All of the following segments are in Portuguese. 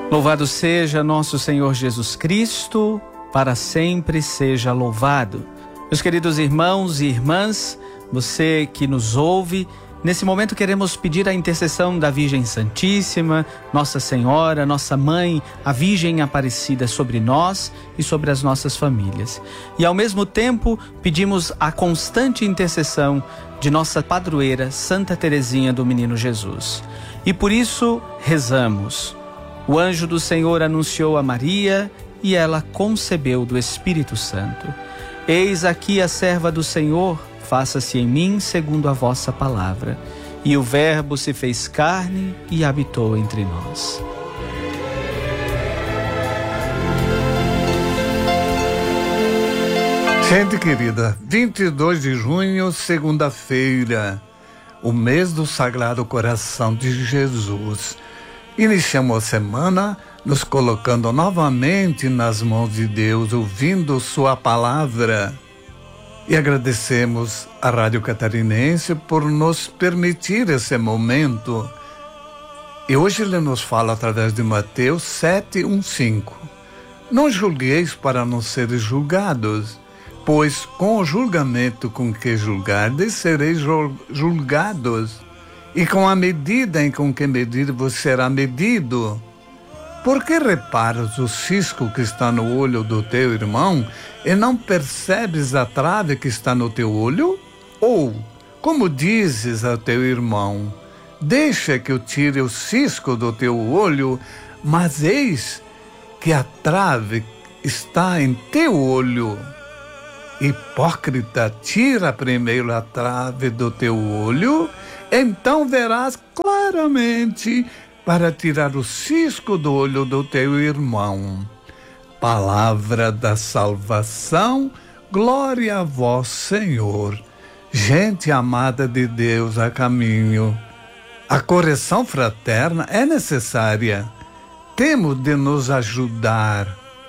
Louvado seja nosso Senhor Jesus Cristo, para sempre seja louvado. Meus queridos irmãos e irmãs, você que nos ouve, nesse momento queremos pedir a intercessão da Virgem Santíssima, Nossa Senhora, Nossa Mãe, a Virgem Aparecida sobre nós e sobre as nossas famílias. E ao mesmo tempo pedimos a constante intercessão de nossa padroeira Santa Teresinha do Menino Jesus. E por isso rezamos. O anjo do Senhor anunciou a Maria e ela concebeu do Espírito Santo. Eis aqui a serva do Senhor, faça-se em mim segundo a vossa palavra. E o Verbo se fez carne e habitou entre nós. Gente querida, 22 de junho, segunda-feira, o mês do Sagrado Coração de Jesus. Iniciamos a semana nos colocando novamente nas mãos de Deus, ouvindo sua palavra. E agradecemos à Rádio Catarinense por nos permitir esse momento. E hoje ele nos fala através de Mateus 7:1-5. Não julgueis para não seres julgados, pois com o julgamento com que julgardes, sereis julgados. E com a medida em com que medir, você será medido. Por que reparas o cisco que está no olho do teu irmão e não percebes a trave que está no teu olho? Ou, como dizes ao teu irmão, deixa que eu tire o cisco do teu olho, mas eis que a trave está em teu olho. Hipócrita, tira primeiro a trave do teu olho, então verás claramente para tirar o cisco do olho do teu irmão. Palavra da salvação, glória a vós, Senhor. Gente amada de Deus a caminho, a correção fraterna é necessária. Temos de nos ajudar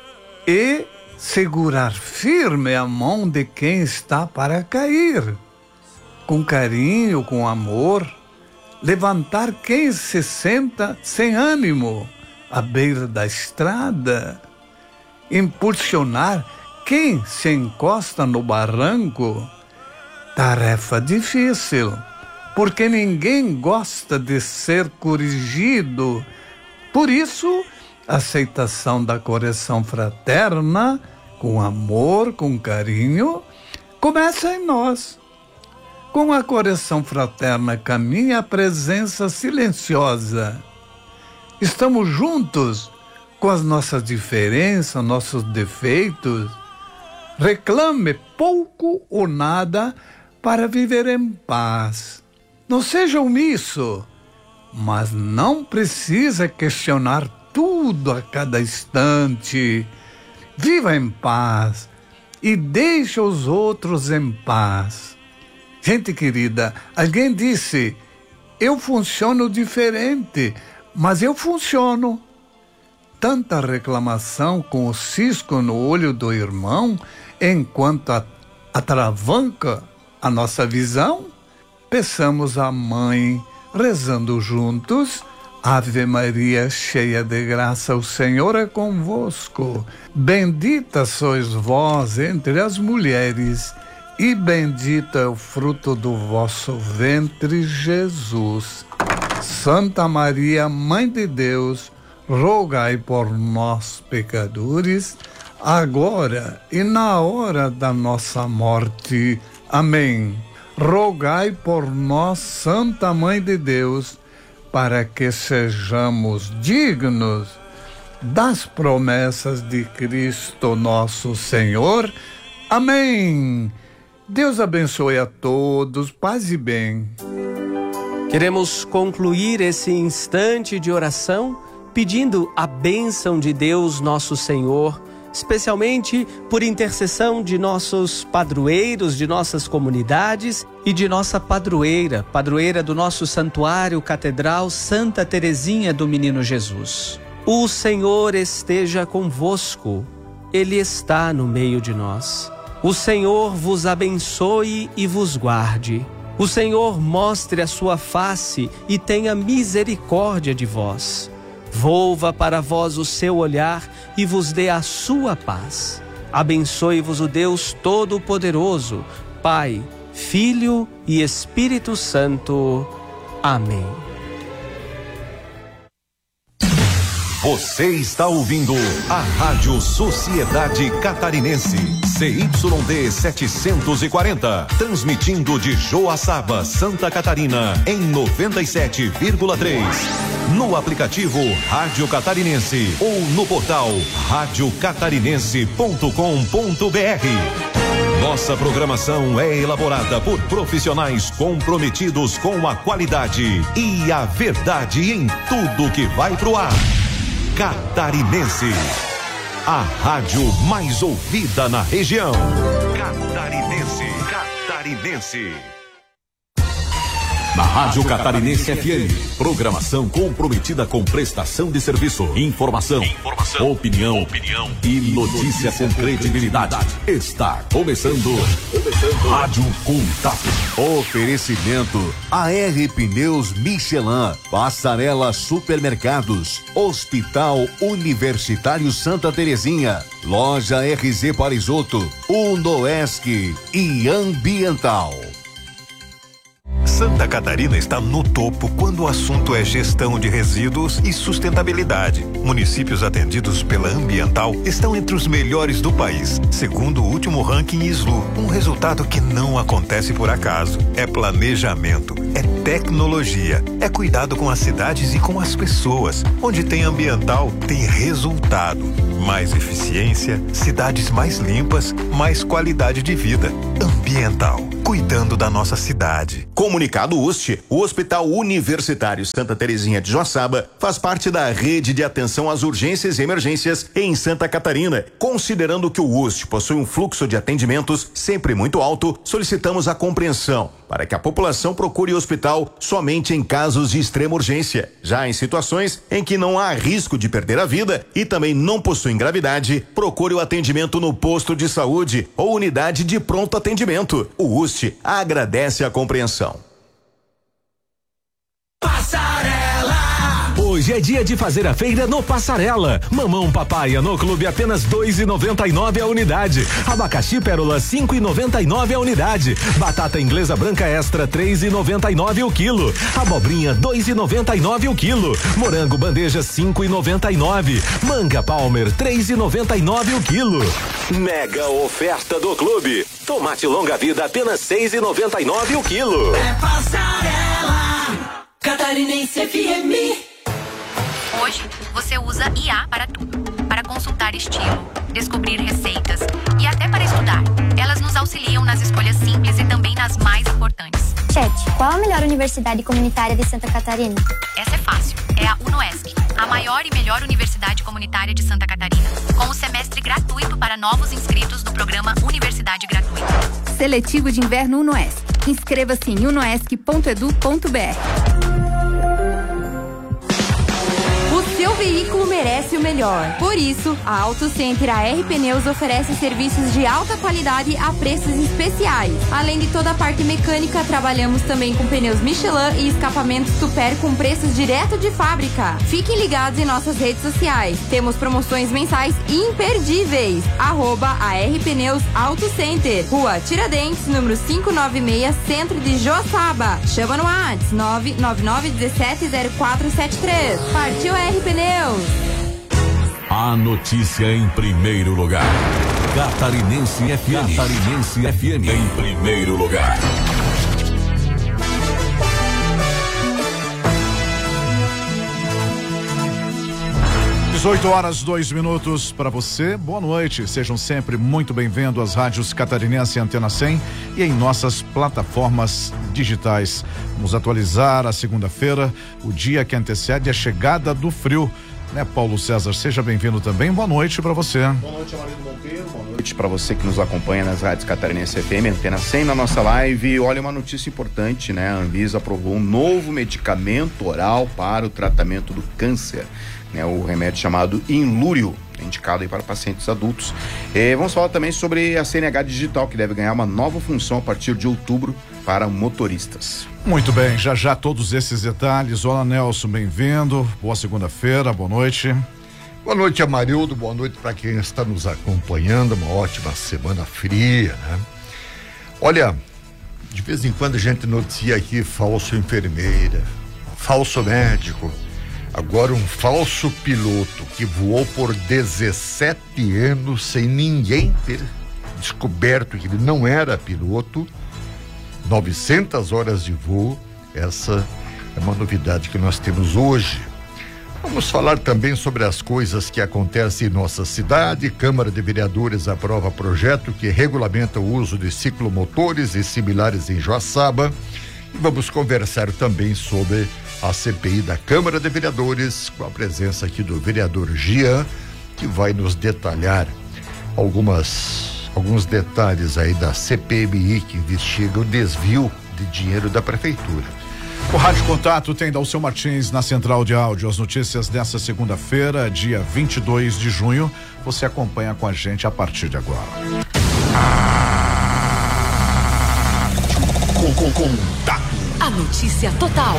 e segurar firme a mão de quem está para cair. Com carinho, com amor, levantar quem se senta sem ânimo à beira da estrada, impulsionar quem se encosta no barranco. Tarefa difícil, porque ninguém gosta de ser corrigido. Por isso, a aceitação da correção fraterna, com amor, com carinho, começa em nós. Com a correção fraterna caminha a presença silenciosa. Estamos juntos com as nossas diferenças, nossos defeitos. Reclame pouco ou nada para viver em paz. Não seja omisso, mas não precisa questionar tudo a cada instante. Viva em paz e deixe os outros em paz. Gente querida, alguém disse, eu funciono diferente, mas eu funciono. Tanta reclamação com o cisco no olho do irmão, enquanto atravanca a nossa visão? Peçamos à Mãe, rezando juntos, Ave Maria, cheia de graça, o Senhor é convosco. Bendita sois vós entre as mulheres, e bendito é o fruto do vosso ventre, Jesus. Santa Maria, Mãe de Deus, rogai por nós, pecadores, agora e na hora da nossa morte. Amém. Rogai por nós, Santa Mãe de Deus, para que sejamos dignos das promessas de Cristo nosso Senhor. Amém. Deus abençoe a todos, paz e bem. Queremos concluir esse instante de oração pedindo a bênção de Deus nosso Senhor, especialmente por intercessão de nossos padroeiros, de nossas comunidades e de nossa padroeira do nosso santuário catedral Santa Teresinha do Menino Jesus. O Senhor esteja convosco, Ele está no meio de nós. O Senhor vos abençoe e vos guarde. O Senhor mostre a sua face e tenha misericórdia de vós. Volva para vós o seu olhar e vos dê a sua paz. Abençoe-vos o Deus Todo-Poderoso, Pai, Filho e Espírito Santo. Amém. Você está ouvindo a Rádio Sociedade Catarinense, CYD 740, transmitindo de Joaçaba, Santa Catarina, em 97,3. No aplicativo Rádio Catarinense ou no portal radiocatarinense.com.br. Nossa programação é elaborada por profissionais comprometidos com a qualidade e a verdade em tudo que vai pro ar. Catarinense, a rádio mais ouvida na região. Catarinense. Na Rádio Catarinense FM, programação comprometida com prestação de serviço, informação, opinião e notícia com credibilidade. Está começando Rádio Contato. Oferecimento AR Pneus Michelin, Passarela Supermercados, Hospital Universitário Santa Terezinha, Loja RZ Parisoto, Unoesc e Ambiental. Santa Catarina está no topo quando o assunto é gestão de resíduos e sustentabilidade. Municípios atendidos pela Ambiental estão entre os melhores do país, segundo o último ranking SLU. Um resultado que não acontece por acaso. É planejamento, é tecnologia, é cuidado com as cidades e com as pessoas. Onde tem Ambiental, tem resultado. Mais eficiência, cidades mais limpas, mais qualidade de vida. Ambiental, cuidando da nossa cidade. Comunicado UST, o Hospital Universitário Santa Terezinha de Joaçaba faz parte da rede de atenção às urgências e emergências em Santa Catarina. Considerando que o UST possui um fluxo de atendimentos sempre muito alto, solicitamos a compreensão para que a população procure o hospital somente em casos de extrema urgência. Já em situações em que não há risco de perder a vida e também não possuem gravidade, procure o atendimento no posto de saúde ou unidade de pronto atendimento. O UST agradece a compreensão. Hoje é dia de fazer a feira no Passarela. Mamão papaya no clube apenas R$2,99 a unidade. Abacaxi pérola R$5,99 a unidade. Batata inglesa branca extra R$3,99 o quilo. Abobrinha R$2,99 o quilo. Morango bandeja R$5,99. Manga Palmer R$3,99 o quilo. Mega oferta do clube. Tomate longa vida apenas R$6,99 o quilo. É Passarela, Catarinense FM. Hoje, você usa IA para tudo. Para consultar estilo, descobrir receitas e até para estudar. Elas nos auxiliam nas escolhas simples e também nas mais importantes. Chat, qual a melhor universidade comunitária de Santa Catarina? Essa é fácil. É a Unoesc, a maior e melhor universidade comunitária de Santa Catarina, com o semestre gratuito para novos inscritos do programa Universidade Gratuita. Seletivo de Inverno Unoesc. Inscreva-se em unoesc.edu.br. O seu veículo merece o melhor. Por isso, a Auto Center AR Pneus oferece serviços de alta qualidade a preços especiais. Além de toda a parte mecânica, trabalhamos também com pneus Michelin e escapamentos Super com preços direto de fábrica. Fiquem ligados em nossas redes sociais. Temos promoções mensais imperdíveis. @AR Pneus Auto Center, Rua Tiradentes, número 596, Centro de Joaçaba. Chama no WhatsApp 999170473. Partiu AR Pneus. A notícia em primeiro lugar. Catarinense FM. Catarinense FM em primeiro lugar. 18h02 para você. Boa noite. Sejam sempre muito bem-vindos às rádios Catarinense Antena 100 e em nossas plataformas digitais. Vamos atualizar a segunda-feira, o dia que antecede a chegada do frio. Né, Paulo César? Seja bem-vindo também. Boa noite para você. Boa noite, Amarildo Monteiro. Boa noite para você que nos acompanha nas rádios Catarinense FM, Antena 100, na nossa live. Olha, uma notícia importante, né? A Anvisa aprovou um novo medicamento oral para o tratamento do câncer, né? O remédio chamado Inlúrio. indicado aí para pacientes adultos. Vamos falar também sobre a CNH Digital, que deve ganhar uma nova função a partir de outubro para motoristas. Muito bem, já todos esses detalhes. Olá, Nelson, bem-vindo. Boa segunda-feira, boa noite. Boa noite, Amarildo. Boa noite para quem está nos acompanhando. Uma ótima semana fria, né? Olha, de vez em quando a gente noticia aqui falso enfermeira, falso médico, agora um falso piloto que voou por 17 anos sem ninguém ter descoberto que ele não era piloto, 900 horas de voo. Essa é uma novidade que nós temos hoje. Vamos falar também sobre as coisas que acontecem em nossa cidade. Câmara de Vereadores aprova projeto que regulamenta o uso de ciclomotores e similares em Joaçaba. E vamos conversar também sobre a CPI da Câmara de Vereadores, com a presença aqui do vereador Gian, que vai nos detalhar alguns detalhes aí da CPMI que investiga o desvio de dinheiro da prefeitura. O Rádio Contato tem Dalceu Martins na central de áudio. As notícias dessa segunda-feira, dia 22 de junho. Você acompanha com a gente a partir de agora. Contato. A notícia total.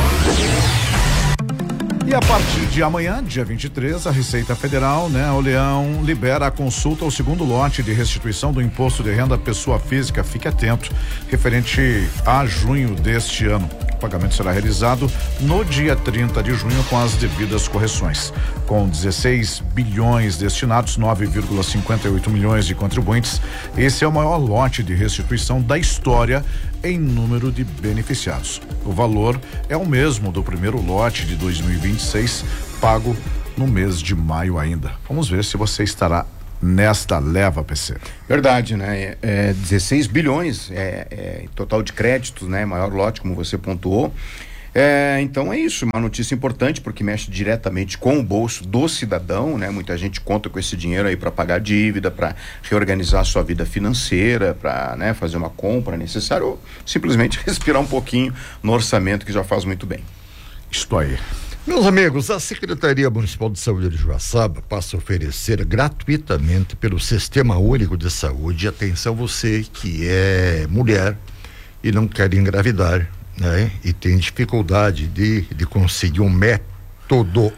E a partir de amanhã, dia 23, a Receita Federal, o Leão, libera a consulta ao segundo lote de restituição do imposto de renda à pessoa física. Fique atento, referente a junho deste ano. O pagamento será realizado no dia 30 de junho com as devidas correções. Com 16 bilhões destinados, 9,58 milhões de contribuintes, esse é o maior lote de restituição da história em número de beneficiados. O valor é o mesmo do primeiro lote de 2026, pago no mês de maio ainda. Vamos ver se você estará nesta leva, PC. Verdade, né? 16 bilhões total de créditos, né? Maior lote, como você pontuou. Então é isso, uma notícia importante porque mexe diretamente com o bolso do cidadão, né? Muita gente conta com esse dinheiro aí para pagar dívida, para reorganizar a sua vida financeira, para, fazer uma compra necessária ou simplesmente respirar um pouquinho no orçamento, que já faz muito bem. Isto aí. Meus amigos, a Secretaria Municipal de Saúde de Joaçaba passa a oferecer gratuitamente pelo Sistema Único de Saúde, atenção você que é mulher e não quer engravidar, né? E tem dificuldade de conseguir um método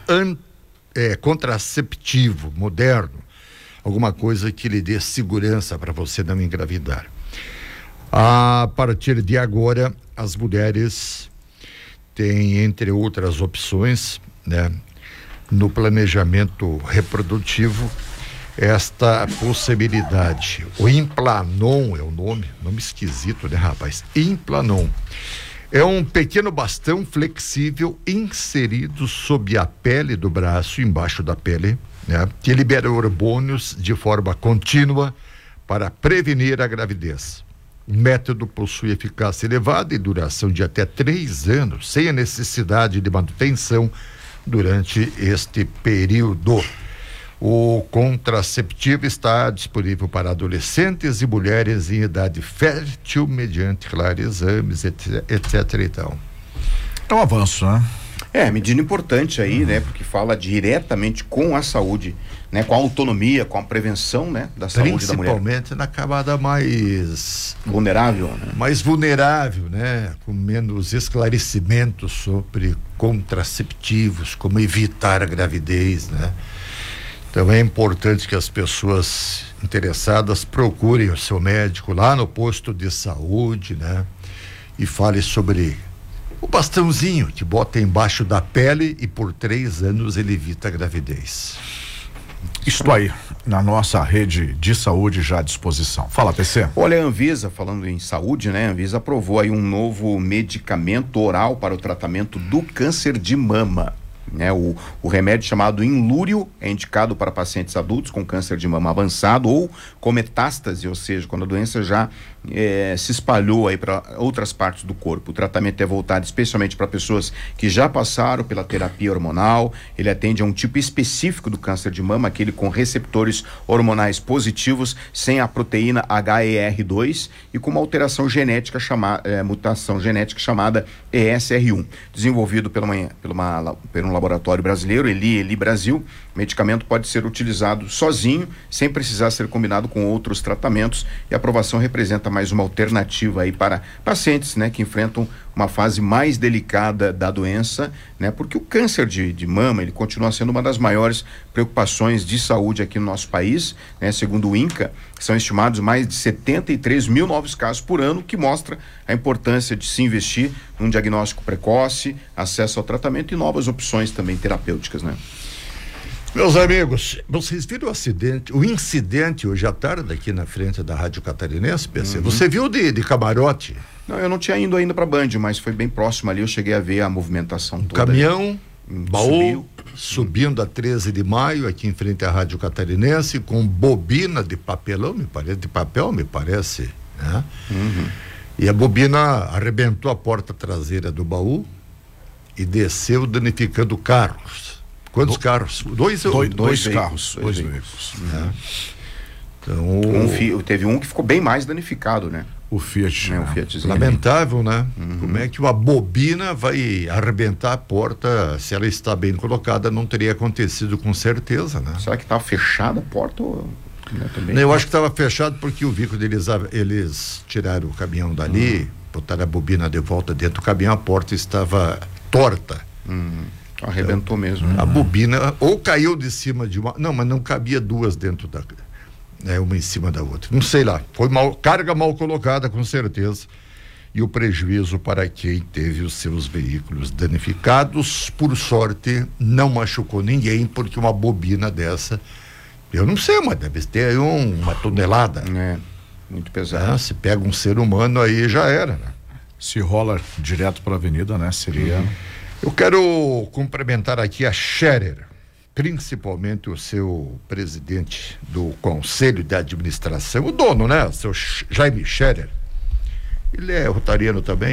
contraceptivo moderno, alguma coisa que lhe dê segurança para você não engravidar. A partir de agora, as mulheres tem, entre outras opções, no planejamento reprodutivo, esta possibilidade. O Implanon é o nome esquisito, né, rapaz? Implanon. É um pequeno bastão flexível inserido sob a pele do braço, embaixo da pele, que libera hormônios de forma contínua para prevenir a gravidez. O método possui eficácia elevada e duração de até 3 anos, sem a necessidade de manutenção durante este período. O contraceptivo está disponível para adolescentes e mulheres em idade fértil, mediante, claro, exames, etc. Então. É um avanço, né? Medida importante aí, porque fala diretamente com a saúde, com a autonomia, com a prevenção, da saúde da mulher. Principalmente na camada mais vulnerável, mais vulnerável, com menos esclarecimentos sobre contraceptivos, como evitar a gravidez, Então é importante que as pessoas interessadas procurem o seu médico lá no posto de saúde, e fale sobre o bastãozinho que bota embaixo da pele e por 3 anos ele evita a gravidez. Isto aí, na nossa rede de saúde já à disposição. Fala, PC. Olha, a Anvisa, falando em saúde, a Anvisa aprovou aí um novo medicamento oral para o tratamento do câncer de mama. O remédio chamado Inlúrio é indicado para pacientes adultos com câncer de mama avançado ou com metástase, ou seja, quando a doença já se espalhou aí para outras partes do corpo. O tratamento é voltado especialmente para pessoas que já passaram pela terapia hormonal. Ele atende a um tipo específico do câncer de mama, aquele com receptores hormonais positivos, sem a proteína HER2 e com uma alteração genética mutação genética chamada ESR1, desenvolvido por um laboratório brasileiro, Eli Brasil. O medicamento pode ser utilizado sozinho, sem precisar ser combinado com outros tratamentos, e a aprovação representa mais uma alternativa aí para pacientes, né, que enfrentam uma fase mais delicada da doença, né, porque o câncer de mama, ele continua sendo uma das maiores preocupações de saúde aqui no nosso país, né? Segundo o INCA, são estimados mais de 73 mil novos casos por ano, que mostra a importância de se investir num diagnóstico precoce, acesso ao tratamento e novas opções também terapêuticas, né? Meus amigos, vocês viram o incidente hoje à tarde aqui na frente da Rádio Catarinense, PC? Você viu de camarote? Não, eu não tinha ido ainda para Band, mas foi bem próximo ali, eu cheguei a ver a movimentação toda. Caminhão, baú, subindo a 13 de maio, aqui em frente à Rádio Catarinense, com bobina de papelão, me parece, né? E a bobina arrebentou a porta traseira do baú e desceu danificando carros. Quantos carros? Dois carros. Dois veículos. Né? Então, teve um que ficou bem mais danificado, né? O Fiat. O Fiatzinho. Lamentável, né? Como é que uma bobina vai arrebentar a porta? Se ela está bem colocada, não teria acontecido com certeza, né? Será que estava fechada a porta? Eu acho que estava fechado porque eu vi quando eles tiraram o caminhão dali, botaram a bobina de volta dentro do caminhão, a porta estava torta. Arrebentou mesmo. A bobina ou caiu de cima de uma... Não, mas não cabia duas dentro da... uma em cima da outra. Não sei lá. Foi carga mal colocada, com certeza. E o prejuízo para quem teve os seus veículos danificados, por sorte, não machucou ninguém, porque uma bobina dessa, eu não sei, mas deve ter aí uma tonelada. Muito pesado. Se pega um ser humano, aí já era, né? Se rola direto para a avenida, né? Seria... Eu quero cumprimentar aqui a Scherer, principalmente o seu presidente do Conselho de Administração, o dono, né? O seu Jaime Scherer. Ele é rotariano também.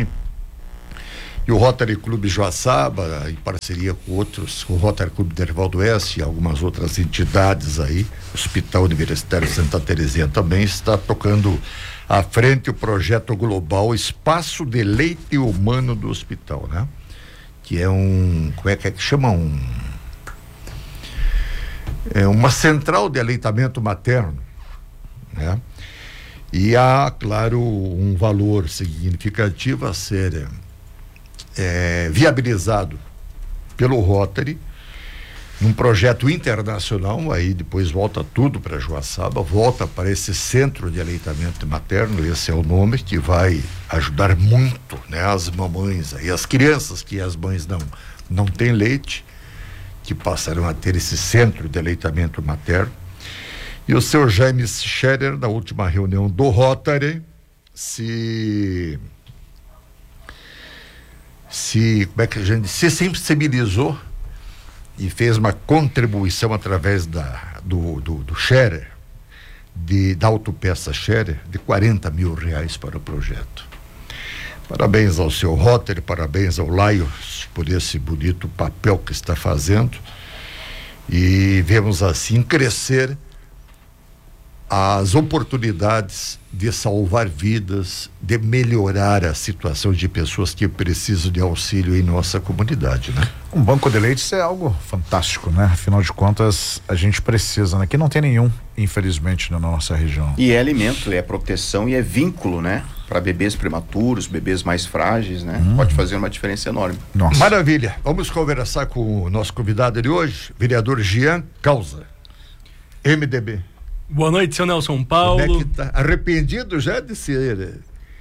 E o Rotary Clube Joaçaba, em parceria com o Rotary Clube Derval do Oeste e algumas outras entidades aí, o Hospital Universitário Santa Terezinha também está tocando à frente o projeto global Espaço de Leite Humano do Hospital, né? Que é como é que chama? É uma central de aleitamento materno, né? E há, claro, um valor significativo a ser viabilizado pelo Rotary, num projeto internacional. Aí depois volta tudo para Joaçaba, volta para esse centro de aleitamento materno, esse é o nome, que vai ajudar muito, né, as mamães e as crianças que as mães não têm leite, que passarão a ter esse centro de aleitamento materno. E o seu Jaime Scherer, na última reunião do Rotary, se sensibilizou e fez uma contribuição através do Scherer, da autopeça Scherer, de R$40 mil para o projeto. Parabéns ao seu Rotary, parabéns ao Laios por esse bonito papel que está fazendo, e vemos assim crescer as oportunidades de salvar vidas, de melhorar a situação de pessoas que precisam de auxílio em nossa comunidade, né? Um banco de leites é algo fantástico, né? Afinal de contas, a gente precisa, né? Aqui não tem nenhum, infelizmente, na nossa região. E é alimento, é proteção e é vínculo, né? Para bebês prematuros, bebês mais frágeis, né? Pode fazer uma diferença enorme. Nossa. Maravilha. Vamos conversar com o nosso convidado de hoje, vereador Jean Causa, MDB. Boa noite, seu Nelson Paulo. Como é que tá? Arrependido já de ser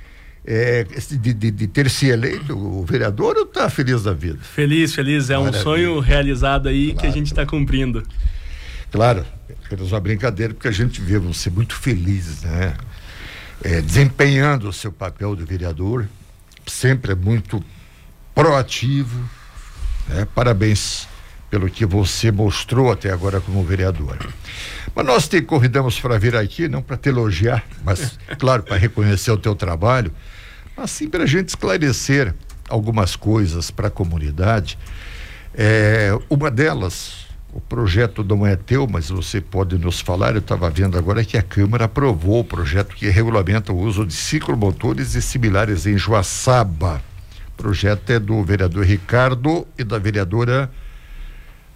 de ter se eleito o vereador, ou está feliz da vida? Feliz, é um sonho realizado aí, claro, que a gente está cumprindo. Claro, apenas uma brincadeira, porque a gente vê você muito feliz, né? Desempenhando o seu papel de vereador, sempre muito proativo, né? Parabéns pelo que você mostrou até agora como vereador. Mas nós te convidamos para vir aqui, não para te elogiar, mas, claro, para reconhecer o teu trabalho, mas sim para a gente esclarecer algumas coisas para a comunidade. Uma delas, o projeto não é teu, mas você pode nos falar. Eu estava vendo agora que a Câmara aprovou o projeto que regulamenta o uso de ciclomotores e similares em Joaçaba. O projeto é do vereador Ricardo e da vereadora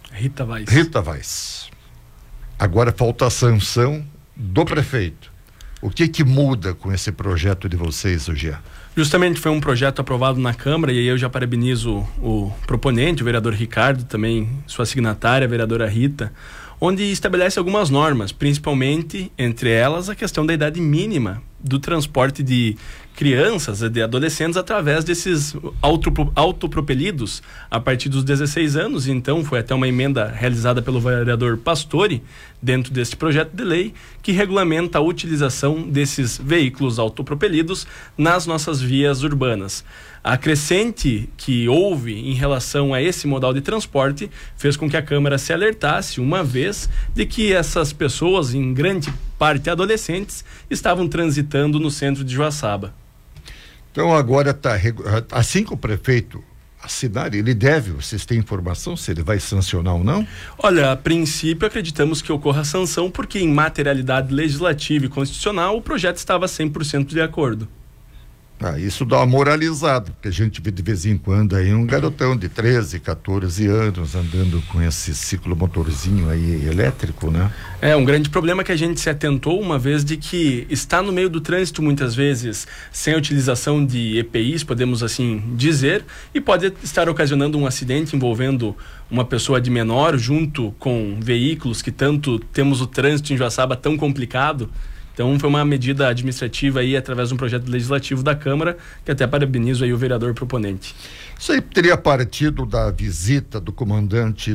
Rita Vaz. Rita Vaz. Agora falta a sanção do prefeito. O que muda com esse projeto de vocês, Jean? Justamente foi um projeto aprovado na Câmara, e aí eu já parabenizo o proponente, o vereador Ricardo, também sua signatária, a vereadora Rita, onde estabelece algumas normas, principalmente, entre elas, a questão da idade mínima do transporte de crianças, de adolescentes, através desses autopropelidos a partir dos 16 anos. Então, foi até uma emenda realizada pelo vereador Pastore, dentro deste projeto de lei, que regulamenta a utilização desses veículos autopropelidos nas nossas vias urbanas. A crescente que houve em relação a esse modal de transporte fez com que a Câmara se alertasse, uma vez, de que essas pessoas, em grande parte adolescentes, estavam transitando no centro de Joaçaba. Então agora assim que o prefeito assinar, ele deve, vocês têm informação se ele vai sancionar ou não? Olha, a princípio acreditamos que ocorra a sanção, porque em materialidade legislativa e constitucional o projeto estava 100% de acordo. Isso dá uma moralizada, porque a gente vê de vez em quando aí um garotão de 13, 14 anos andando com esse ciclomotorzinho aí elétrico, né? É um grande problema que a gente se atentou, uma vez de que está no meio do trânsito muitas vezes sem a utilização de EPIs, podemos assim dizer, e pode estar ocasionando um acidente envolvendo uma pessoa de menor junto com veículos que tanto temos o trânsito em Joaçaba tão complicado. Então foi uma medida administrativa aí através de um projeto legislativo da Câmara, que até parabenizo aí o vereador proponente. Isso aí teria partido da visita do comandante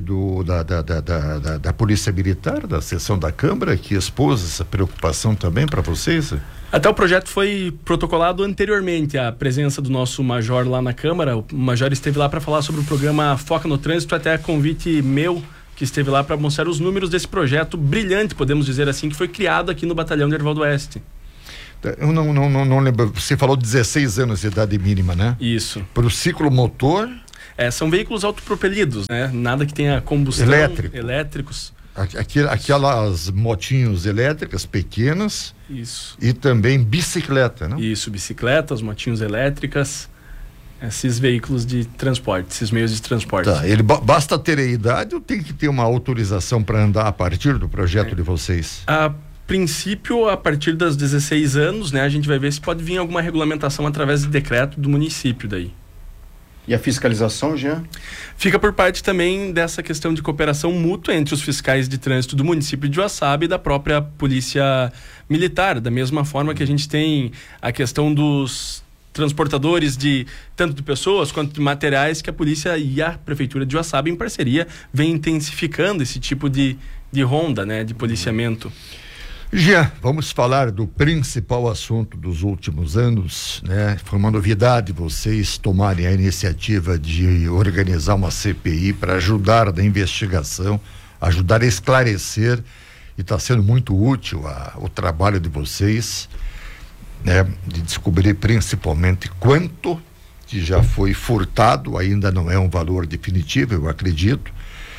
da Polícia Militar, da seção da Câmara, que expôs essa preocupação também para vocês? Até o projeto foi protocolado anteriormente à presença do nosso major lá na Câmara. O major esteve lá para falar sobre o programa Foca no Trânsito, até convite meu, que esteve lá para mostrar os números desse projeto brilhante, podemos dizer assim, que foi criado aqui no Batalhão de Hervaldo Oeste. Eu não lembro, você falou 16 anos de idade mínima, né? Isso. Para o ciclomotor? São veículos autopropelidos, né? Nada que tenha combustão. Elétricos. Aquelas motinhos elétricas pequenas. Isso. E também bicicleta, né? Isso, bicicletas, motinhos elétricas. Esses veículos de transporte, esses meios de transporte. Ele basta ter a idade ou tem que ter uma autorização para andar a partir do projeto de vocês? A princípio, a partir das 16 anos, né, a gente vai ver se pode vir alguma regulamentação através de decreto do município daí. E a fiscalização, Jean? Fica por parte também dessa questão de cooperação mútua entre os fiscais de trânsito do município de Joaçaba e da própria Polícia Militar, da mesma forma que a gente tem a questão dos transportadores tanto de pessoas quanto de materiais, que a polícia e a prefeitura de Joaçaba, em parceria, vem intensificando esse tipo de ronda, né, de policiamento. Já vamos falar do principal assunto dos últimos anos, né? Foi uma novidade vocês tomarem a iniciativa de organizar uma CPI para ajudar na investigação, ajudar a esclarecer, e está sendo muito útil o trabalho de vocês, né, de descobrir principalmente quanto que já foi furtado. Ainda não é um valor definitivo, eu acredito.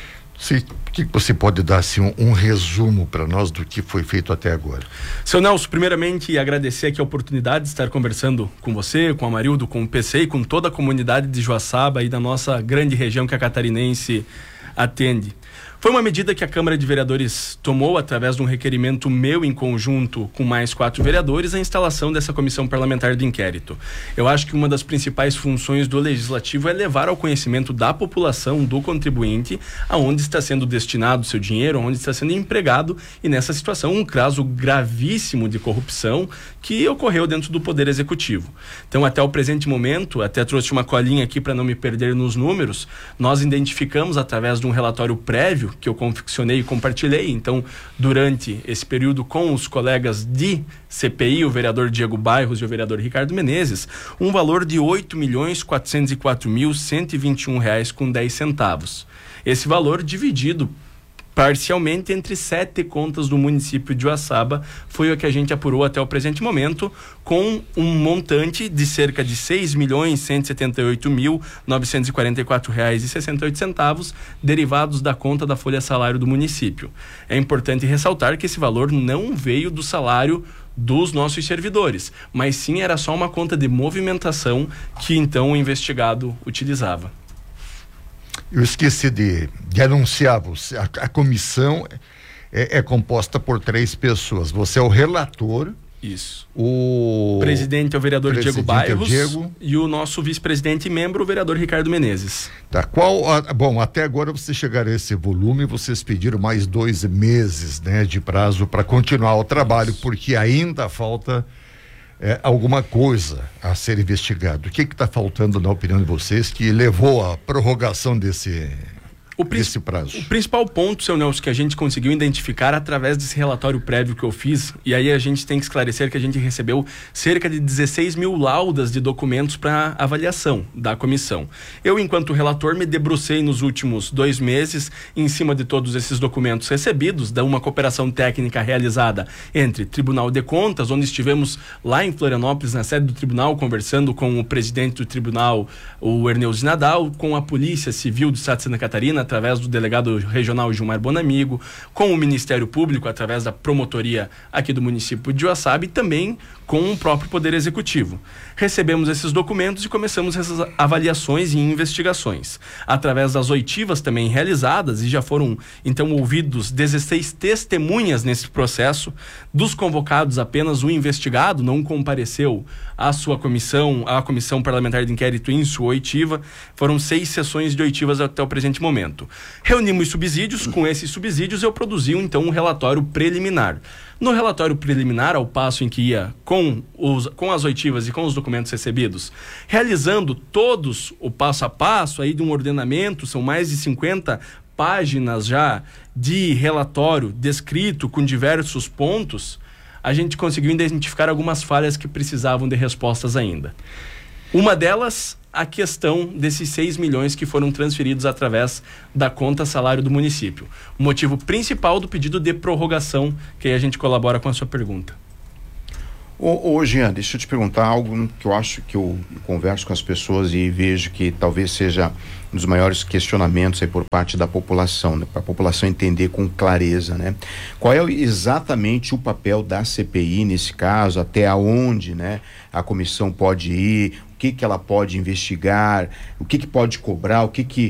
O que você pode dar assim, um resumo para nós do que foi feito até agora? Seu Nelson, primeiramente agradecer aqui a oportunidade de estar conversando com você, com a Amarildo, com o PC e com toda a comunidade de Joaçaba e da nossa grande região que a catarinense atende. Foi uma medida que a Câmara de Vereadores tomou através de um requerimento meu em conjunto com mais 4 vereadores, a instalação dessa comissão parlamentar de inquérito. Eu acho que uma das principais funções do Legislativo é levar ao conhecimento da população, do contribuinte, aonde está sendo destinado o seu dinheiro, aonde está sendo empregado, e nessa situação um caso gravíssimo de corrupção que ocorreu dentro do Poder Executivo. Então, até o presente momento, até trouxe uma colinha aqui para não me perder nos números, nós identificamos através de um relatório prévio que eu confeccionei e compartilhei, então, durante esse período com os colegas de CPI, o vereador Diego Bairros e o vereador Ricardo Menezes, um valor de R$ 8.404.121,10. Esse valor dividido parcialmente entre 7 contas do município de Joaçaba foi o que a gente apurou até o presente momento, com um montante de cerca de R$ 6.178.944,68 derivados da conta da folha salário do município. É importante ressaltar que esse valor não veio do salário dos nossos servidores, mas sim era só uma conta de movimentação que então o investigado utilizava. Eu esqueci de anunciar você. A comissão é composta por 3 pessoas. Você é o relator. Isso. O presidente é o vereador Diego Bairros e o nosso vice-presidente e membro, o vereador Ricardo Menezes. Tá. Bom, até agora você chegar a esse volume, vocês pediram mais 2 meses, né, de prazo para continuar o trabalho, porque ainda falta alguma coisa a ser investigado. O que está faltando, na opinião de vocês, que levou à prorrogação desse prazo? O principal ponto, seu Nelson, que a gente conseguiu identificar através desse relatório prévio que eu fiz, e aí a gente tem que esclarecer que a gente recebeu cerca de 16 mil laudas de documentos para avaliação da comissão. Eu, enquanto relator, me debrucei nos últimos 2 meses em cima de todos esses documentos recebidos, da uma cooperação técnica realizada entre Tribunal de Contas, onde estivemos lá em Florianópolis, na sede do tribunal, conversando com o presidente do tribunal, o Erneuzi Nadal, com a Polícia Civil do Estado de Santa Catarina, através do delegado regional Gilmar Bonamigo, com o Ministério Público, através da promotoria aqui do município de Joaçaba, e também com o próprio Poder Executivo. Recebemos esses documentos e começamos essas avaliações e investigações. Através das oitivas também realizadas, e já foram, então, ouvidos 16 testemunhas nesse processo. Dos convocados, apenas um investigado não compareceu à sua comissão, à Comissão Parlamentar de Inquérito em sua oitiva. Foram 6 sessões de oitivas até o presente momento. Reunimos subsídios, com esses subsídios eu produzi, então, um relatório preliminar. No relatório preliminar, ao passo em que ia com as oitivas e com os documentos recebidos, realizando todos o passo a passo aí de um ordenamento, são mais de 50 páginas já de relatório descrito com diversos pontos, a gente conseguiu identificar algumas falhas que precisavam de respostas ainda. Uma delas, a questão desses 6 milhões que foram transferidos através da conta salário do município. O motivo principal do pedido de prorrogação, que aí a gente colabora com a sua pergunta. Ô Jean, deixa eu te perguntar algo que eu acho que eu converso com as pessoas e vejo que talvez seja um dos maiores questionamentos aí por parte da população, né? Para a população entender com clareza, né? Qual é exatamente o papel da CPI nesse caso, até onde, né, a comissão pode ir, o que ela pode investigar, o que pode cobrar, o que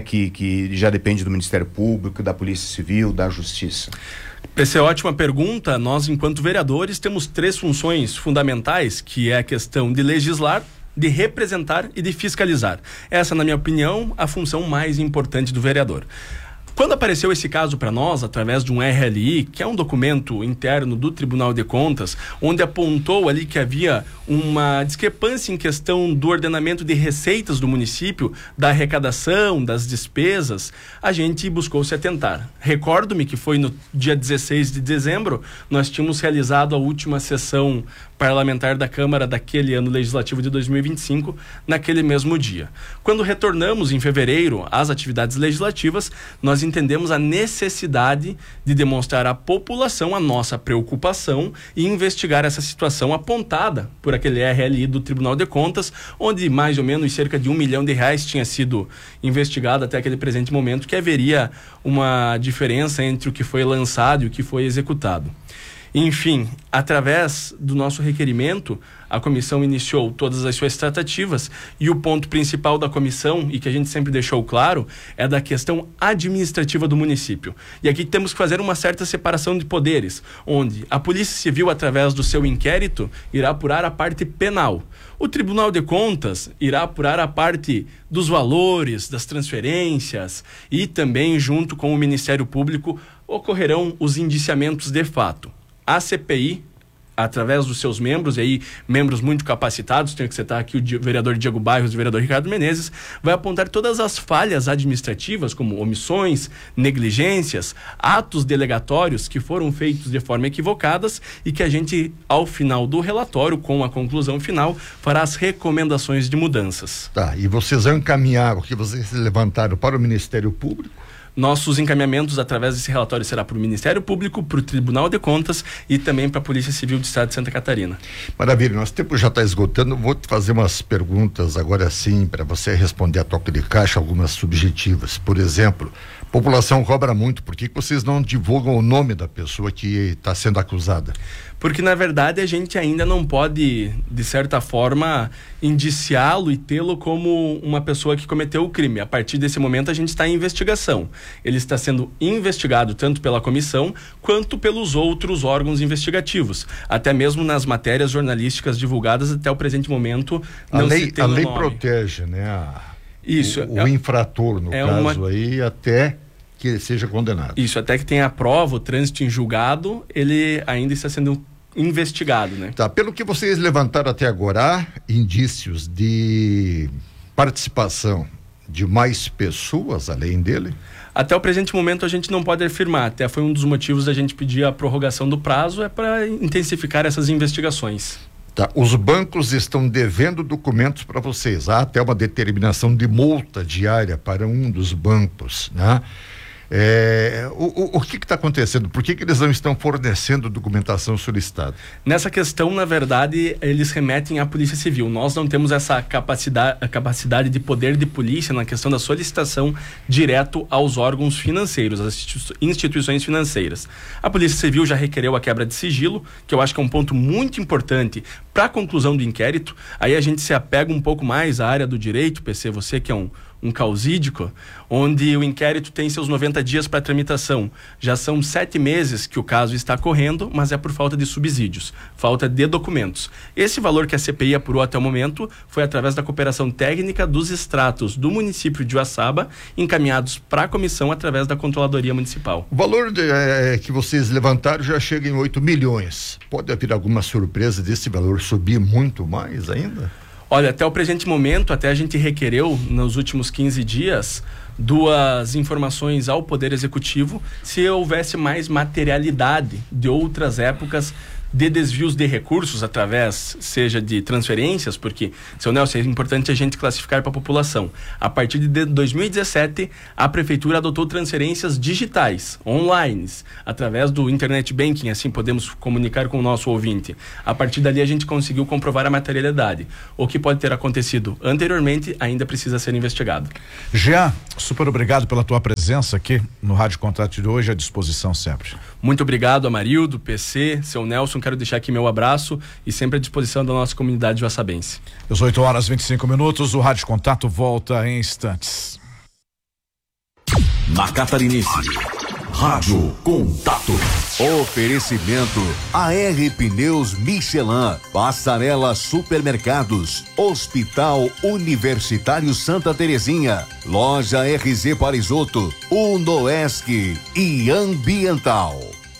já depende do Ministério Público, da Polícia Civil, da Justiça? Essa é ótima pergunta. Nós, enquanto vereadores, temos 3 funções fundamentais, que é a questão de legislar, de representar e de fiscalizar. Essa, na minha opinião, a função mais importante do vereador. Quando apareceu esse caso para nós, através de um RLI, que é um documento interno do Tribunal de Contas, onde apontou ali que havia uma discrepância em questão do ordenamento de receitas do município, da arrecadação, das despesas, a gente buscou se atentar. Recordo-me que foi no dia 16 de dezembro, nós tínhamos realizado a última sessão parlamentar da Câmara daquele ano legislativo de 2025, naquele mesmo dia. Quando retornamos em fevereiro às atividades legislativas, nós entendemos a necessidade de demonstrar à população a nossa preocupação e investigar essa situação apontada por aquele RLI do Tribunal de Contas, onde mais ou menos cerca de R$1 milhão tinha sido investigado até aquele presente momento, que haveria uma diferença entre o que foi lançado e o que foi executado. Enfim, através do nosso requerimento, a comissão iniciou todas as suas tratativas, e o ponto principal da comissão, e que a gente sempre deixou claro, é da questão administrativa do município. E aqui temos que fazer uma certa separação de poderes, onde a Polícia Civil, através do seu inquérito, irá apurar a parte penal. O Tribunal de Contas irá apurar a parte dos valores, das transferências, e também, junto com o Ministério Público, ocorrerão os indiciamentos de fato. A CPI, através dos seus membros, e aí membros muito capacitados, tenho que citar aqui o vereador Diego Bairros e o vereador Ricardo Menezes, vai apontar todas as falhas administrativas, como omissões, negligências, atos delegatórios que foram feitos de forma equivocadas, e que a gente, ao final do relatório, com a conclusão final, fará as recomendações de mudanças. Tá, e vocês vão encaminhar o que vocês levantaram para o Ministério Público? Nossos encaminhamentos através desse relatório será para o Ministério Público, para o Tribunal de Contas e também para a Polícia Civil do Estado de Santa Catarina. Maravilha, nosso tempo já está esgotando. Vou te fazer umas perguntas agora sim, para você responder a toque de caixa, algumas subjetivas. Por exemplo, população cobra muito. Por que vocês não divulgam o nome da pessoa que está sendo acusada? Porque, na verdade, a gente ainda não pode, de certa forma, indiciá-lo e tê-lo como uma pessoa que cometeu o crime. A partir desse momento, a gente está em investigação. Ele está sendo investigado tanto pela comissão quanto pelos outros órgãos investigativos. Até mesmo nas matérias jornalísticas divulgadas até o presente momento, não se tem o nome. A lei protege, né? Isso. O infrator, no caso aí, até que ele seja condenado. Isso, até que tenha a prova, o trânsito em julgado, ele ainda está sendo investigado, né? Tá, pelo que vocês levantaram até agora, há indícios de participação de mais pessoas além dele? Até o presente momento a gente não pode afirmar, até foi um dos motivos da gente pedir a prorrogação do prazo, é para intensificar essas investigações. Tá, os bancos estão devendo documentos para vocês, há até uma determinação de multa diária para um dos bancos, né? O que está acontecendo? Por que eles não estão fornecendo documentação solicitada? Nessa questão, na verdade, eles remetem à Polícia Civil. Nós não temos essa capacidade de poder de polícia na questão da solicitação direto aos órgãos financeiros, às instituições financeiras. A Polícia Civil já requereu a quebra de sigilo, que eu acho que é um ponto muito importante para a conclusão do inquérito. Aí a gente se apega um pouco mais à área do direito, PC, você que é um causídico, onde o inquérito tem seus 90 dias para tramitação. Já são 7 meses que o caso está correndo, mas é por falta de subsídios, falta de documentos. Esse valor que a CPI apurou até o momento foi através da cooperação técnica dos extratos do município de Joaçaba, encaminhados para a comissão através da Controladoria Municipal. O valor que vocês levantaram já chega em 8 milhões. Pode haver alguma surpresa desse valor subir muito mais ainda? Olha, até o presente momento, até a gente requereu nos últimos 15 dias 2 informações ao Poder Executivo se houvesse mais materialidade de outras épocas de desvios de recursos através, seja de transferências, porque, seu Nelson, é importante a gente classificar para a população. A partir de 2017, a Prefeitura adotou transferências digitais, online, através do Internet Banking, assim podemos comunicar com o nosso ouvinte. A partir dali a gente conseguiu comprovar a materialidade. O que pode ter acontecido anteriormente ainda precisa ser investigado. Jean, super obrigado pela tua presença aqui no Rádio Contato de hoje, à disposição sempre. Muito obrigado, Amarildo, PC, seu Nelson. Quero deixar aqui meu abraço e sempre à disposição da nossa comunidade joaçabense. 18h25, o Rádio Contato volta em instantes. Na Catarinense, Rádio Contato. Oferecimento AR Pneus Michelin, Passarela Supermercados, Hospital Universitário Santa Terezinha, Loja RZ Parisoto, Unoesc e Ambiental.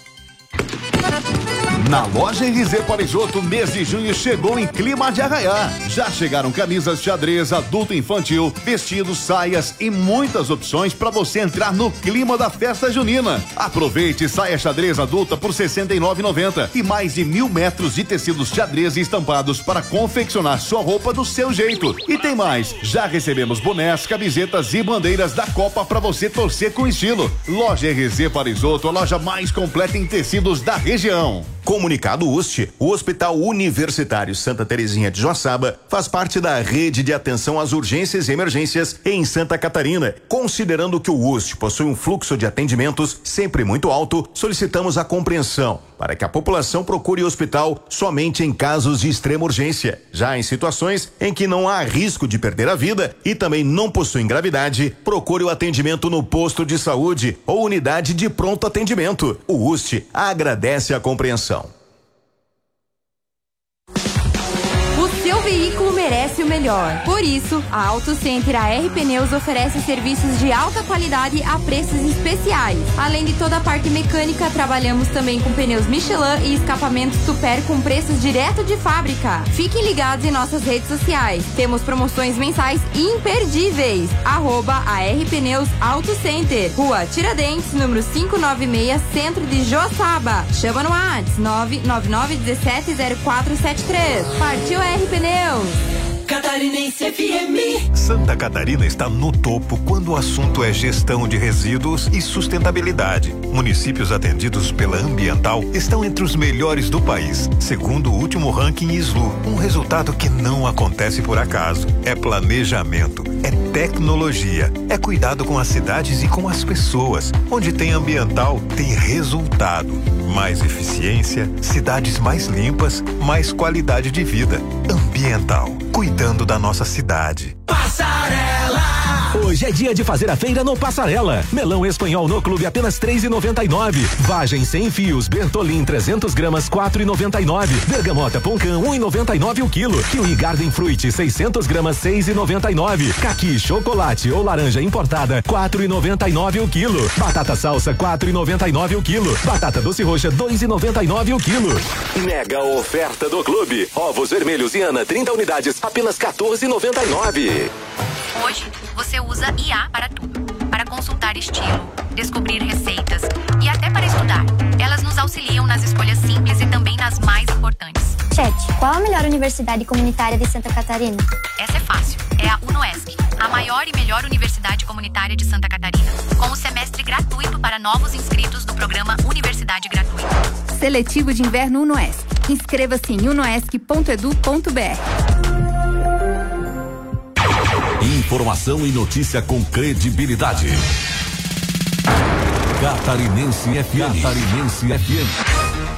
Na loja RZ Parisoto, mês de junho chegou em clima de arraiar. Já chegaram camisas xadrez, adulto e infantil, vestidos, saias e muitas opções para você entrar no clima da festa junina. Aproveite saia xadrez adulta por R$ 69,90 e mais de 1.000 metros de tecidos xadrez e estampados para confeccionar sua roupa do seu jeito. E tem mais, já recebemos bonés, camisetas e bandeiras da Copa para você torcer com estilo. Loja RZ Parisoto, a loja mais completa em tecidos da região. Comunicado UST, o Hospital Universitário Santa Terezinha de Joaçaba faz parte da rede de atenção às urgências e emergências em Santa Catarina. Considerando que o UST possui um fluxo de atendimentos sempre muito alto, solicitamos a compreensão para que a população procure o hospital somente em casos de extrema urgência. Já em situações em que não há risco de perder a vida e também não possuem gravidade, procure o atendimento no posto de saúde ou unidade de pronto atendimento. O UST agradece a compreensão. Seu veículo merece o melhor. Por isso, a Auto Center AR Pneus oferece serviços de alta qualidade a preços especiais. Além de toda a parte mecânica, trabalhamos também com pneus Michelin e escapamentos Super com preços direto de fábrica. Fiquem ligados em nossas redes sociais. Temos promoções mensais imperdíveis. @AR Pneus Auto Center, Rua Tiradentes, número 596, Centro de Joaçaba. Chama no WhatsApp 999170473. Partiu AR Pneus. Catarinense FM. Santa Catarina está no topo quando o assunto é gestão de resíduos e sustentabilidade. Municípios atendidos pela Ambiental estão entre os melhores do país, segundo o último ranking SLU. Um resultado que não acontece por acaso. É planejamento, é tecnologia, é cuidado com as cidades e com as pessoas. Onde tem ambiental, tem resultado. Mais eficiência, cidades mais limpas, mais qualidade de vida. Ambiental, cuidando da nossa cidade. Passarela! Hoje é dia de fazer a feira no Passarela. Melão espanhol no clube apenas R$3,99. Vagem sem fios Bertolin 300 gramas R$4,99. Bergamota Poncã 1,99 o quilo. Kiwi Garden Fruit 600 gramas R$6,99. Caqui chocolate ou laranja importada R$4,99 o quilo. Batata salsa R$4,99 o quilo. Batata doce roxa R$2,99 o quilo. Mega oferta do clube. Ovos vermelhos Iana 30 unidades apenas R$14,99. Hoje, você usa IA para tudo. Para consultar estilo, descobrir receitas e até para estudar. Elas nos auxiliam nas escolhas simples e também nas mais importantes. Chat, qual a melhor universidade comunitária de Santa Catarina? Essa é fácil. É a UnoESC, a maior e melhor universidade comunitária de Santa Catarina, com o semestre gratuito para novos inscritos do programa Universidade Gratuita. Seletivo de Inverno UnoESC. Inscreva-se em unoesc.edu.br. Informação e notícia com credibilidade. Catarinense FM. Catarinense FM.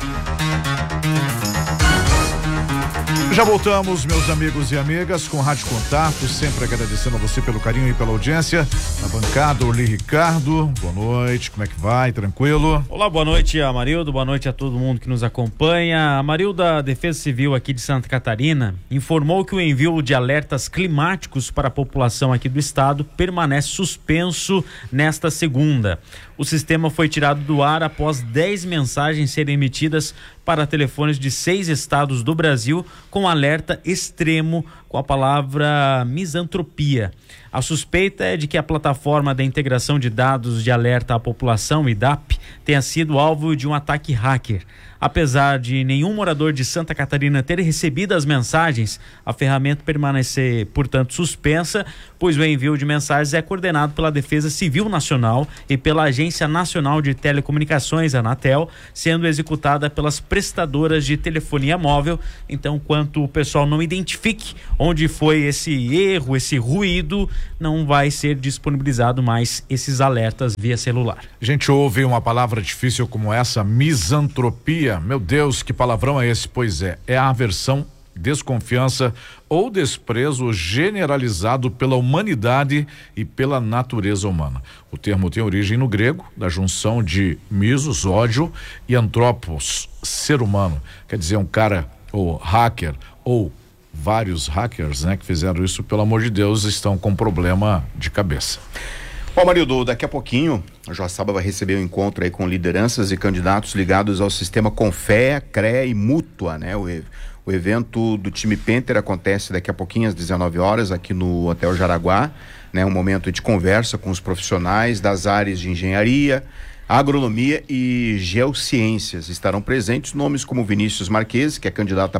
Já voltamos, meus amigos e amigas, com Rádio Contato, sempre agradecendo a você pelo carinho e pela audiência. Na bancada, Orli Ricardo, boa noite, como é que vai? Tranquilo? Olá, boa noite, Amarildo, boa noite a todo mundo que nos acompanha. A Amarildo da Defesa Civil aqui de Santa Catarina informou que o envio de alertas climáticos para a população aqui do estado permanece suspenso nesta segunda. O sistema foi tirado do ar após 10 mensagens serem emitidas para telefones de 6 estados do Brasil com alerta extremo com a palavra misantropia. A suspeita é de que a plataforma da integração de dados de alerta à população, IDAP, tenha sido alvo de um ataque hacker. Apesar de nenhum morador de Santa Catarina ter recebido as mensagens, a ferramenta permanecer, portanto, suspensa, pois o envio de mensagens é coordenado pela Defesa Civil Nacional e pela Agência Nacional de Telecomunicações, Anatel, sendo executada pelas prestadoras de telefonia móvel. Então, enquanto o pessoal não identifique onde foi esse erro, esse ruído, não vai ser disponibilizado mais esses alertas via celular. A gente ouve uma palavra difícil como essa, misantropia. Meu Deus, que palavrão é esse? Pois é a aversão, desconfiança ou desprezo generalizado pela humanidade e pela natureza humana. O termo tem origem no grego, da junção de misos, ódio, e antropos, ser humano. Quer dizer, um cara, ou hacker, ou vários hackers, né, que fizeram isso, pelo amor de Deus, estão com problema de cabeça. Bom, Marildo, daqui a pouquinho a Joaçaba vai receber um encontro aí com lideranças e candidatos ligados ao sistema Confea, CREA e Mútua, né? O evento do time Penter acontece daqui a pouquinho às 19 horas aqui no Hotel Jaraguá, né? Um momento de conversa com os profissionais das áreas de engenharia, agronomia e geociências. Estarão presentes nomes como Vinícius Marques, que é candidato à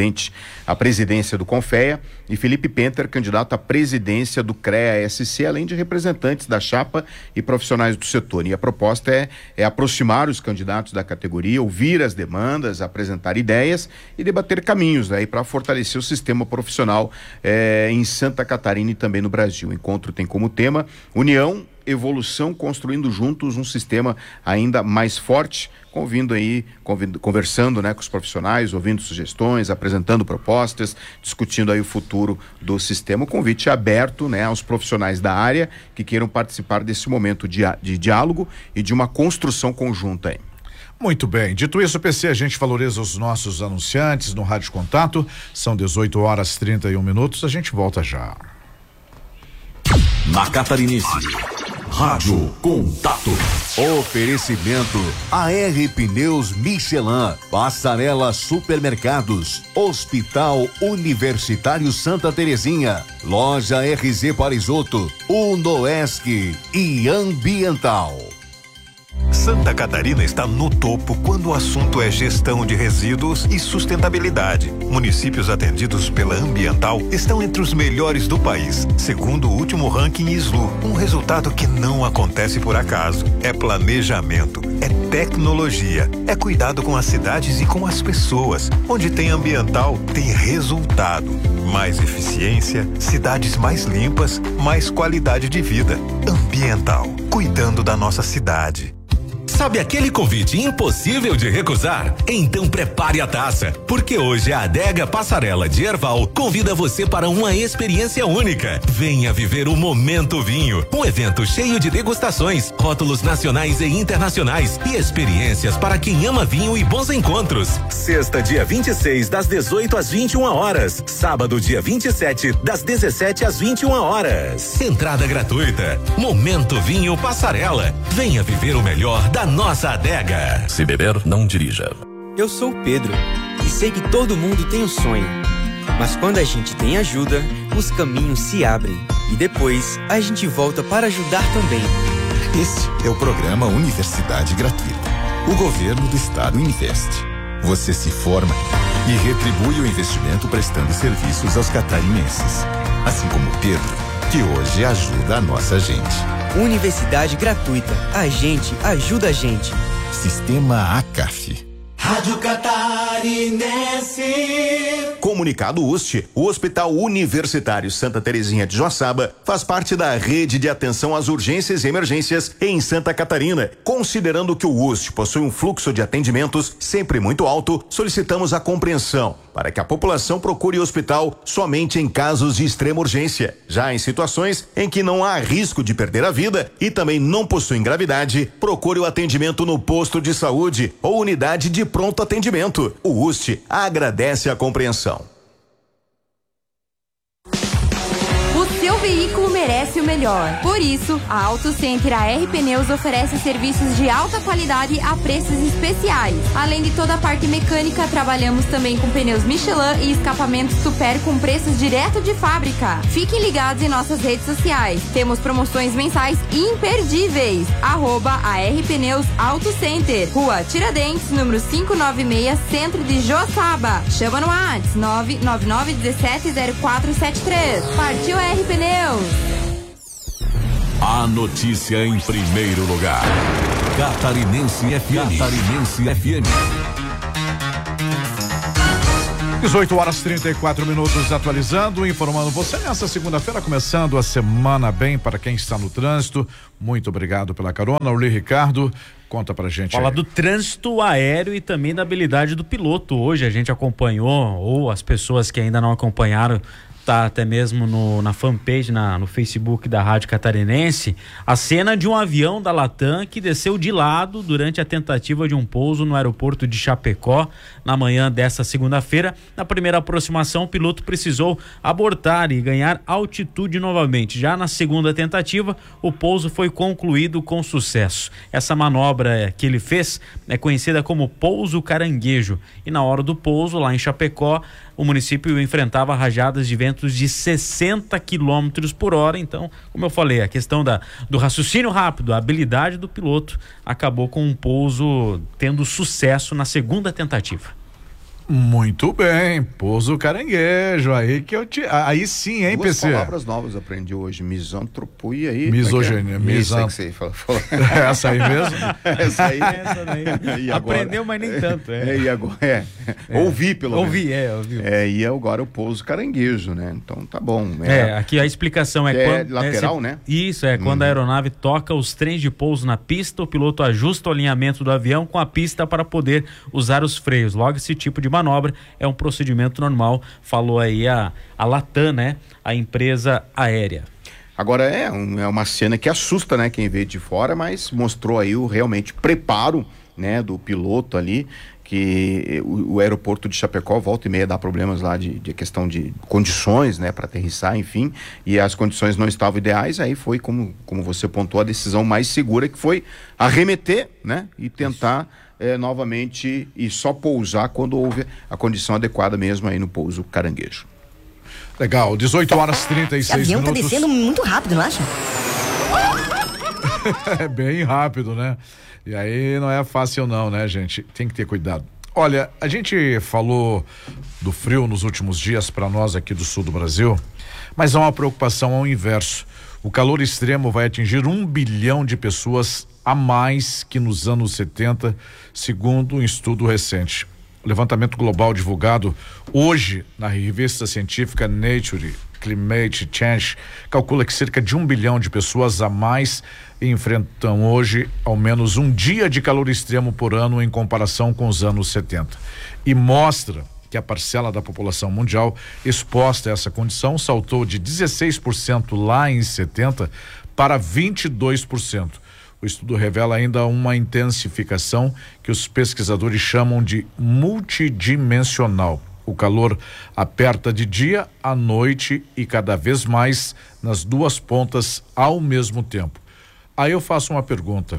presidência do Confea, e Felipe Penter, candidato à presidência do CREA-SC, além de representantes da chapa e profissionais do setor. E a proposta é aproximar os candidatos da categoria, ouvir as demandas, apresentar ideias e debater caminhos aí para fortalecer o sistema profissional em Santa Catarina e também no Brasil. O encontro tem como tema União, Evolução, construindo juntos um sistema ainda mais forte, conversando, né, com os profissionais, ouvindo sugestões, apresentando propostas, discutindo aí o futuro do sistema. O convite é aberto, né, aos profissionais da área que queiram participar desse momento de diálogo e de uma construção conjunta aí. Muito bem, dito isso, PC, a gente valoriza os nossos anunciantes no Rádio Contato, são 18h31, a gente volta já. Na Catarinense, Rádio Contato. Oferecimento AR Pneus Michelin, Passarela Supermercados, Hospital Universitário Santa Terezinha, Loja RZ Parisoto, UnoESC e Ambiental. Santa Catarina está no topo quando o assunto é gestão de resíduos e sustentabilidade. Municípios atendidos pela Ambiental estão entre os melhores do país, segundo o último ranking SLU. Um resultado que não acontece por acaso. É planejamento, é tecnologia, é cuidado com as cidades e com as pessoas. Onde tem Ambiental, tem resultado. Mais eficiência, cidades mais limpas, mais qualidade de vida. Ambiental, cuidando da nossa cidade. Sabe aquele convite impossível de recusar? Então prepare a taça, porque hoje a Adega Passarela de Erval convida você para uma experiência única. Venha viver o Momento Vinho, um evento cheio de degustações, rótulos nacionais e internacionais e experiências para quem ama vinho e bons encontros. Sexta, dia 26, das 18 às 21 horas. Sábado, dia 27, das 17 às 21 horas. Entrada gratuita. Momento Vinho Passarela. Venha viver o melhor da nossa adega. Se beber, não dirija. Eu sou o Pedro e sei que todo mundo tem um sonho. Mas quando a gente tem ajuda, os caminhos se abrem. E depois, a gente volta para ajudar também. Este é o programa Universidade Gratuita. O governo do estado investe. Você se forma e retribui o investimento prestando serviços aos catarinenses. Assim como Pedro, que hoje ajuda a nossa gente. Universidade Gratuita. A gente ajuda a gente. Sistema ACAF. Rádio Catarinense. Comunicado UST, o Hospital Universitário Santa Terezinha de Joaçaba faz parte da rede de atenção às urgências e emergências em Santa Catarina. Considerando que o UST possui um fluxo de atendimentos sempre muito alto, solicitamos a compreensão para que a população procure o hospital somente em casos de extrema urgência. Já em situações em que não há risco de perder a vida e também não possuem gravidade, procure o atendimento no posto de saúde ou unidade de pronto atendimento. O UST agradece a compreensão. O seu veículo merece o melhor. Por isso, a Auto Center AR Pneus oferece serviços de alta qualidade a preços especiais. Além de toda a parte mecânica, trabalhamos também com pneus Michelin e escapamentos Super com preços direto de fábrica. Fiquem ligados em nossas redes sociais. Temos promoções mensais imperdíveis. @AR Pneus Auto Center, Rua Tiradentes, número 596, Centro de Joaçaba. Chama no WhatsApp 999170473. Partiu AR Pneus. A notícia em primeiro lugar. Catarinense FM. Catarinense FM. 18h34, atualizando, informando você nessa segunda-feira, começando a semana bem para quem está no trânsito. Muito obrigado pela carona. Uli Ricardo, conta pra gente. Fala aí do trânsito aéreo e também da habilidade do piloto. Hoje a gente acompanhou, ou as pessoas que ainda não acompanharam, tá até mesmo na fanpage, no Facebook da Rádio Catarinense, a cena de um avião da Latam que desceu de lado durante a tentativa de um pouso no aeroporto de Chapecó na manhã desta segunda-feira. Na primeira aproximação, o piloto precisou abortar e ganhar altitude novamente. Já na segunda tentativa, o pouso foi concluído com sucesso. Essa manobra que ele fez é conhecida como pouso caranguejo, e na hora do pouso, lá em Chapecó, o município enfrentava rajadas de ventos de 60 km por hora. Então, como eu falei, a questão do raciocínio rápido, a habilidade do piloto, acabou com o pouso tendo sucesso na segunda tentativa. Muito bem, pouso caranguejo, aí que eu aí sim, hein, Duas PC? palavras novas aprendi hoje, misantropia e... Misoginia, Isso aí que você falou. Essa aí mesmo? Essa aí. Essa daí. E agora? Aprendeu, mas nem tanto. E agora? Ouvi pelo menos. Ouvi. E agora o pouso caranguejo, né? Então tá bom. Aqui a explicação é quando... lateral, né? Isso, quando a aeronave toca os trens de pouso na pista, o piloto ajusta o alinhamento do avião com a pista para poder usar os freios. Logo, esse tipo de manobra é um procedimento normal, falou aí a Latam, né? A empresa aérea. Agora é uma cena que assusta, né? Quem vê de fora, mas mostrou aí o realmente preparo, né? Do piloto ali, que o aeroporto de Chapecó volta e meia dá problemas lá de questão de condições, né? Para aterrissar, enfim, e as condições não estavam ideais, aí foi como você pontuou, a decisão mais segura, que foi arremeter, né? E tentar novamente e só pousar quando houve a condição adequada mesmo aí no pouso caranguejo. Legal, 18h36. Esse avião tá descendo muito rápido, não acha? É bem rápido, né? E aí não é fácil não, né, gente? Tem que ter cuidado. Olha, a gente falou do frio nos últimos dias para nós aqui do sul do Brasil, mas há uma preocupação ao inverso. O calor extremo vai atingir 1 bilhão de pessoas a mais que nos anos 70, segundo um estudo recente. levantamento global divulgado hoje na revista científica Nature Climate Change calcula que cerca de 1 bilhão de pessoas a mais enfrentam hoje ao menos um dia de calor extremo por ano em comparação com os anos 70. E mostra que a parcela da população mundial exposta a essa condição saltou de 16% lá em 70 para 22%. O estudo revela ainda uma intensificação que os pesquisadores chamam de multidimensional. O calor aperta de dia à noite e cada vez mais nas duas pontas ao mesmo tempo. Aí eu faço uma pergunta: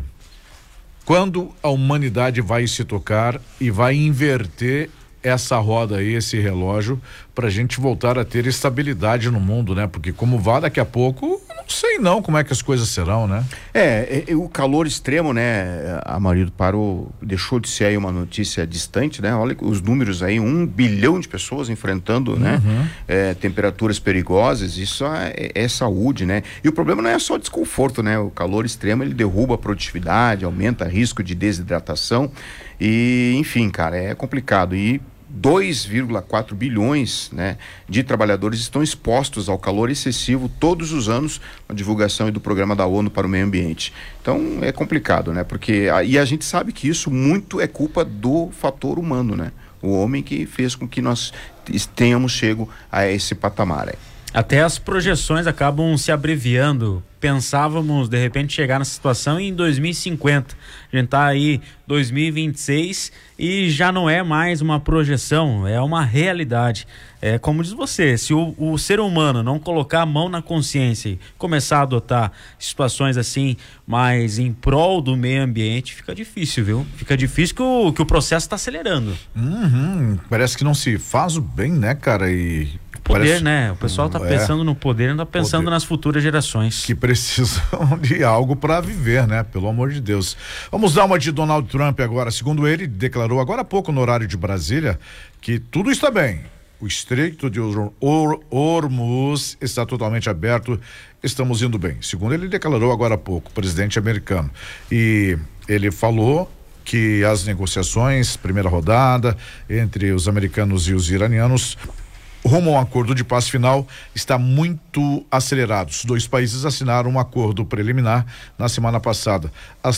quando a humanidade vai se tocar e vai inverter essa roda aí, esse relógio, pra gente voltar a ter estabilidade no mundo, né? Porque como vai daqui a pouco, não sei não como é que as coisas serão, né? O calor extremo, né, Amarildo, deixou de ser aí uma notícia distante, né? Olha os números aí, 1 bilhão de pessoas enfrentando, né? Temperaturas perigosas, isso é saúde, né? E o problema não é só desconforto, né? O calor extremo, ele derruba a produtividade, aumenta o risco de desidratação e, enfim, cara, é complicado. E 2,4 bilhões, né, de trabalhadores estão expostos ao calor excessivo todos os anos, na divulgação do Programa da ONU para o Meio Ambiente. Então é complicado, né? Porque a gente sabe que isso muito é culpa do fator humano, né? O homem que fez com que nós tenhamos chego a esse patamar aí. Até as projeções acabam se abreviando. Pensávamos de repente chegar nessa situação em 2050. A gente tá aí 2026 e já não é mais uma projeção, é uma realidade. É como diz você, se o ser humano não colocar a mão na consciência e começar a adotar situações assim, mas em prol do meio ambiente, fica difícil, viu? Fica difícil que o processo está acelerando. Parece que não se faz o bem, né, cara? E poder, né? O pessoal tá pensando no poder, não tá pensando nas futuras gerações. Que precisam de algo para viver, né? Pelo amor de Deus. Vamos dar uma de Donald Trump agora. Segundo ele, declarou agora há pouco no horário de Brasília que tudo está bem. O Estreito de Hormuz está totalmente aberto, estamos indo bem. Segundo ele declarou agora há pouco, o presidente americano. E ele falou que as negociações, primeira rodada, entre os americanos e os iranianos, rumo a um acordo de paz final, está muito acelerado. Os dois países assinaram um acordo preliminar na semana passada. As